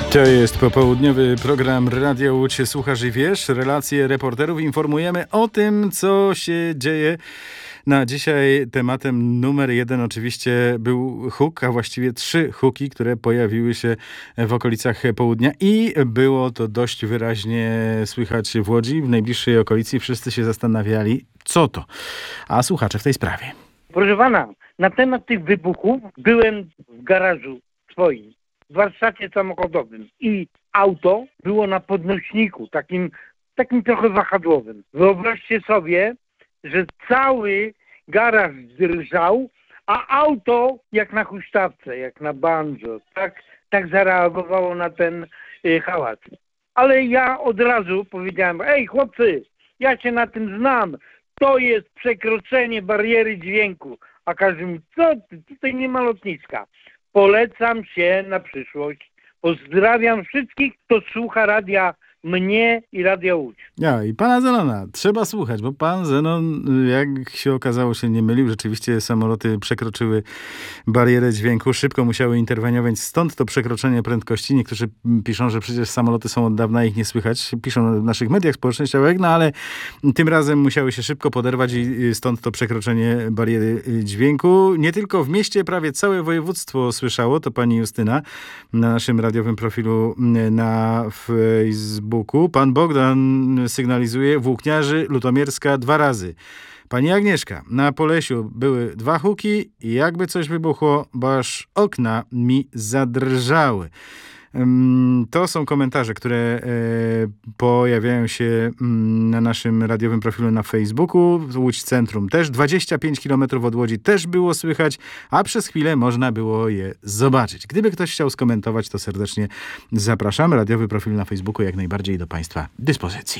To jest popołudniowy program Radia Łódź. Słuchasz i wiesz, relacje reporterów. Informujemy o tym, co się dzieje. Na dzisiaj tematem numer 1 oczywiście był huk, a właściwie 3 huki, które pojawiły się w okolicach południa i było to dość wyraźnie słychać w Łodzi, w najbliższej okolicy. Wszyscy się zastanawiali, co to. A słuchacze w tej sprawie. Proszę pana, na temat tych wybuchów byłem w garażu swoim, w warsztacie samochodowym i auto było na podnośniku, takim trochę wahadłowym. Wyobraźcie sobie, że cały garaż drżał, a auto jak na huśtawce, jak na banjo, tak zareagowało na ten hałas. Ale ja od razu powiedziałem, ej chłopcy, ja się na tym znam, to jest przekroczenie bariery dźwięku. A każdy mówi, co ty, tutaj nie ma lotniska. Polecam się na przyszłość. Pozdrawiam wszystkich, kto słucha radia mnie i Radia Łódź. Ja i pana Zenona trzeba słuchać, bo pan Zenon, jak się okazało, się nie mylił. Rzeczywiście samoloty przekroczyły barierę dźwięku. Szybko musiały interweniować, stąd to przekroczenie prędkości. Niektórzy piszą, że przecież samoloty są od dawna, ich nie słychać. Piszą w naszych mediach społecznościowych, no ale tym razem musiały się szybko poderwać i stąd to przekroczenie bariery dźwięku. Nie tylko w mieście, prawie całe województwo słyszało, to pani Justyna na naszym radiowym profilu na Facebooku. Pan Bogdan sygnalizuje Włókniarzy, Lutomierska 2 razy. Pani Agnieszka, na Polesiu były 2 huki i jakby coś wybuchło, bo aż okna mi zadrżały. To są komentarze, które pojawiają się na naszym radiowym profilu na Facebooku. Łódź Centrum też. 25 km od Łodzi też było słychać, a przez chwilę można było je zobaczyć. Gdyby ktoś chciał skomentować, to serdecznie zapraszamy. Radiowy profil na Facebooku jak najbardziej do Państwa dyspozycji.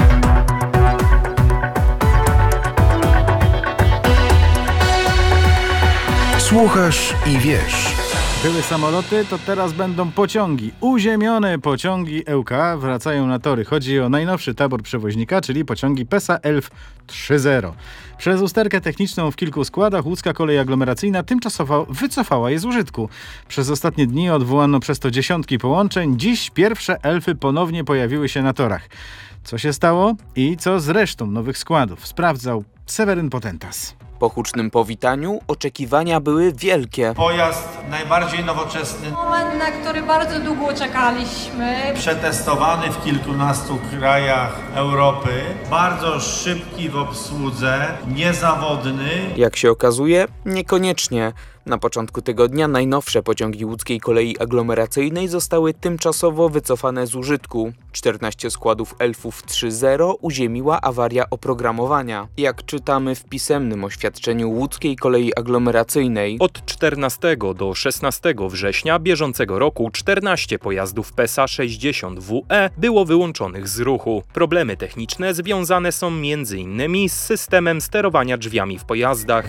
Słuchasz i wiesz. Były samoloty, to teraz będą pociągi. Uziemione pociągi ŁK wracają na tory. Chodzi o najnowszy tabor przewoźnika, czyli pociągi PESA ELF 3.0. Przez usterkę techniczną w kilku składach łódzka kolej aglomeracyjna tymczasowo wycofała je z użytku. Przez ostatnie dni odwołano przez to dziesiątki połączeń. Dziś pierwsze elfy ponownie pojawiły się na torach. Co się stało i co z resztą nowych składów? Sprawdzał Seweryn Potentas. Po hucznym powitaniu oczekiwania były wielkie. Pojazd najbardziej nowoczesny. Moment, na który bardzo długo czekaliśmy. Przetestowany w kilkunastu krajach Europy. Bardzo szybki w obsłudze, niezawodny. Jak się okazuje, niekoniecznie. Na początku tygodnia najnowsze pociągi łódzkiej kolei aglomeracyjnej zostały tymczasowo wycofane z użytku. 14 składów Elfów 3.0 uziemiła awaria oprogramowania. Jak czytamy w pisemnym oświadczeniu łódzkiej kolei aglomeracyjnej, od 14 do 16 września bieżącego roku 14 pojazdów PESA 60WE było wyłączonych z ruchu. Problemy techniczne związane są m.in. z systemem sterowania drzwiami w pojazdach.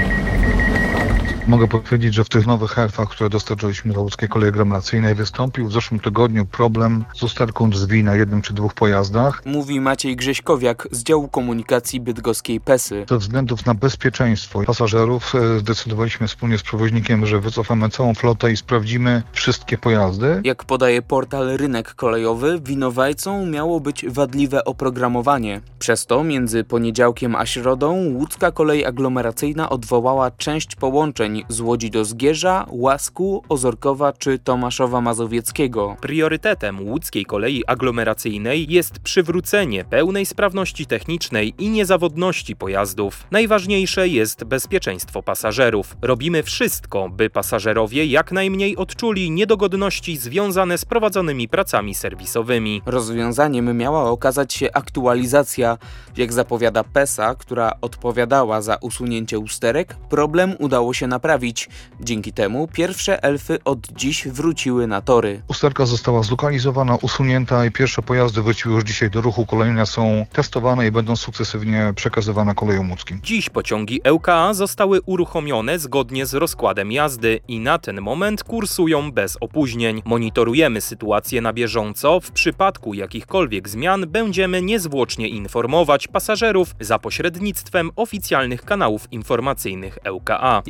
Mogę powiedzieć, że w tych nowych elfach, które dostarczyliśmy do łódzkiej kolei aglomeracyjnej, wystąpił w zeszłym tygodniu problem z usterką drzwi na 1 czy 2 pojazdach. Mówi Maciej Grześkowiak z działu komunikacji bydgoskiej PESY. Ze względów na bezpieczeństwo pasażerów zdecydowaliśmy wspólnie z przewoźnikiem, że wycofamy całą flotę i sprawdzimy wszystkie pojazdy. Jak podaje portal Rynek Kolejowy, winowajcą miało być wadliwe oprogramowanie. Przez to między poniedziałkiem a środą łódzka kolej aglomeracyjna odwołała część połączeń z Łodzi do Zgierza, Łasku, Ozorkowa czy Tomaszowa Mazowieckiego. Priorytetem łódzkiej kolei aglomeracyjnej jest przywrócenie pełnej sprawności technicznej i niezawodności pojazdów. Najważniejsze jest bezpieczeństwo pasażerów. Robimy wszystko, by pasażerowie jak najmniej odczuli niedogodności związane z prowadzonymi pracami serwisowymi. Rozwiązaniem miała okazać się aktualizacja. Jak zapowiada PESA, która odpowiadała za usunięcie usterek, problem udało się naprawić. Dzięki temu pierwsze elfy od dziś wróciły na tory. Usterka została zlokalizowana, usunięta i pierwsze pojazdy wróciły już dzisiaj do ruchu. Kolejne są testowane i będą sukcesywnie przekazywane kolejom łódzkim. Dziś pociągi ŁKA zostały uruchomione zgodnie z rozkładem jazdy i na ten moment kursują bez opóźnień. Monitorujemy sytuację na bieżąco. W przypadku jakichkolwiek zmian będziemy niezwłocznie informować pasażerów za pośrednictwem oficjalnych kanałów informacyjnych ŁKA. Jak się okazuje,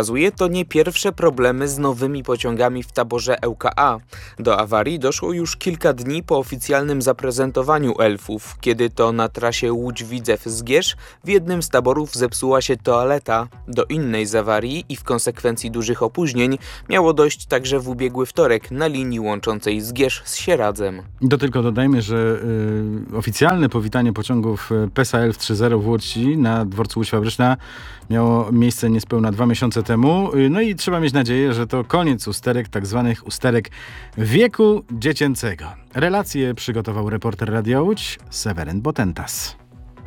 okazuje, to nie pierwsze problemy z nowymi pociągami w taborze ŁKA. Do awarii doszło już kilka dni po oficjalnym zaprezentowaniu elfów, kiedy to na trasie Łódź-Widzew-Zgierz w jednym z taborów zepsuła się toaleta. Do innej z awarii i w konsekwencji dużych opóźnień miało dojść także w ubiegły wtorek na linii łączącej Zgierz z Sieradzem. To tylko dodajmy, że oficjalne powitanie pociągów PESA 1130 w Łodzi na dworcu Łódź Fabryczna miało miejsce niespełna 2 miesiące temu. No i trzeba mieć nadzieję, że to koniec usterek, tak zwanych usterek wieku dziecięcego. Relacje przygotował reporter Radia Łódź Seweryn Botentas.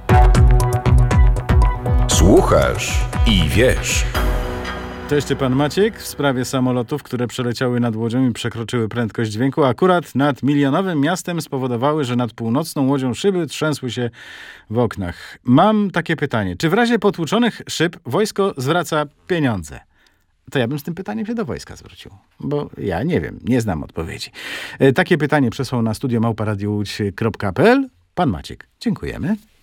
Słuchasz i wiesz. To jeszcze pan Maciek w sprawie samolotów, które przeleciały nad Łodzią i przekroczyły prędkość dźwięku. Akurat nad milionowym miastem spowodowały, że nad północną Łodzią szyby trzęsły się w oknach. Mam takie pytanie. Czy w razie potłuczonych szyb wojsko zwraca pieniądze? To ja bym z tym pytaniem się do wojska zwrócił, bo ja nie wiem, nie znam odpowiedzi. Takie pytanie przesłał na studio @radiołódź.pl pan Maciek. Dziękujemy.